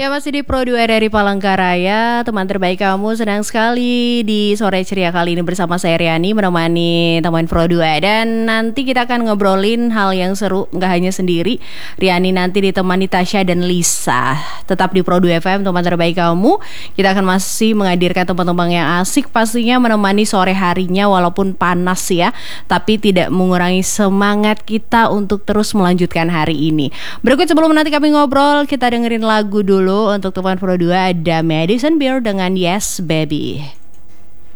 Ya, masih di Pro 2 dari Palangkaraya. Teman terbaik kamu, senang sekali di sore ceria kali ini bersama saya Riani menemani teman Pro 2. Dan nanti kita akan ngobrolin hal yang seru, nggak hanya sendiri. Riani nanti ditemani Tasya dan Lisa. Tetap di Pro 2 FM, teman terbaik kamu. Kita akan masih menghadirkan teman-teman yang asik pastinya menemani sore harinya walaupun panas ya, tapi tidak mengurangi semangat kita untuk terus melanjutkan hari ini. Berikut sebelum nanti kami ngobrol, kita dengerin lagu dulu untuk teman Pro 2. Ada Madison Beer dengan Yes Baby.